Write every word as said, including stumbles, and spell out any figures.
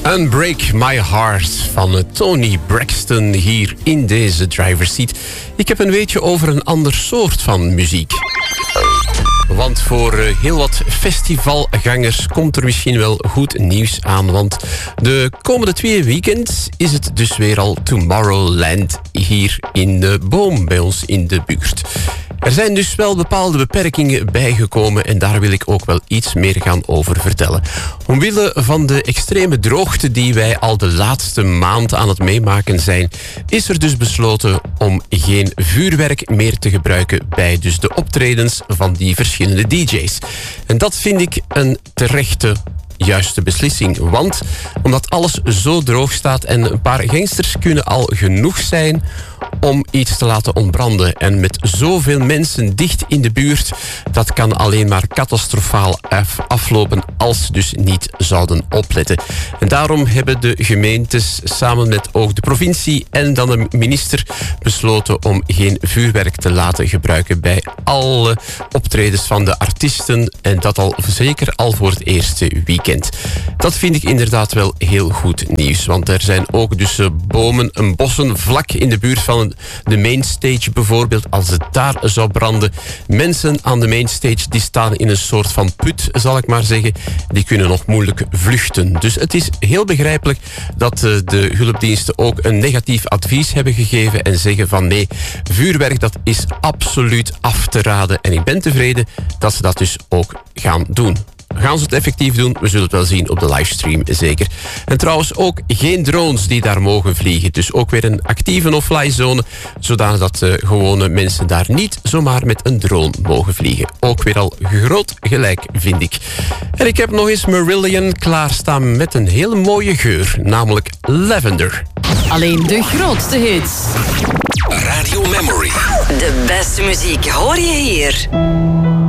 Unbreak My Heart van Toni Braxton hier in deze driver's seat. Ik heb een weetje over een ander soort van muziek. Want voor heel wat festivalgangers komt er misschien wel goed nieuws aan. Want de komende twee weekends is het dus weer al Tomorrowland hier in de Boom bij ons in de buurt. Er zijn dus wel bepaalde beperkingen bijgekomen en daar wil ik ook wel iets meer gaan over vertellen. Omwille van de extreme droogte die wij al de laatste maand aan het meemaken zijn, is er dus besloten om geen vuurwerk meer te gebruiken bij dus de optredens van die verschillende D J's. En dat vind ik een terechte juiste beslissing. Want omdat alles zo droog staat en een paar gangsters kunnen al genoeg zijn om iets te laten ontbranden. En met zoveel mensen dicht in de buurt, dat kan alleen maar catastrofaal aflopen als ze dus niet zouden opletten. En daarom hebben de gemeentes samen met ook de provincie en dan de minister besloten om geen vuurwerk te laten gebruiken bij alle optredens van de artiesten en dat al zeker al voor het eerste weekend. Dat vind ik inderdaad wel heel goed nieuws, want er zijn ook dus bomen en bossen vlak in de buurt van de mainstage bijvoorbeeld. Als het daar zou branden, mensen aan de mainstage die staan in een soort van put, zal ik maar zeggen, die kunnen nog moeilijk vluchten. Dus het is heel begrijpelijk dat de hulpdiensten ook een negatief advies hebben gegeven en zeggen van nee, vuurwerk dat is absoluut af te raden. En ik ben tevreden dat ze dat dus ook gaan doen. Gaan ze het effectief doen? We zullen het wel zien op de livestream, zeker. En trouwens ook geen drones die daar mogen vliegen. Dus ook weer een actieve no-fly zone, zodanig dat uh, gewone mensen daar niet zomaar met een drone mogen vliegen. Ook weer al groot gelijk, vind ik. En ik heb nog eens Marillion klaarstaan met een hele mooie geur, namelijk lavender. Alleen de grootste hits. Radio Memory. De beste muziek hoor je hier.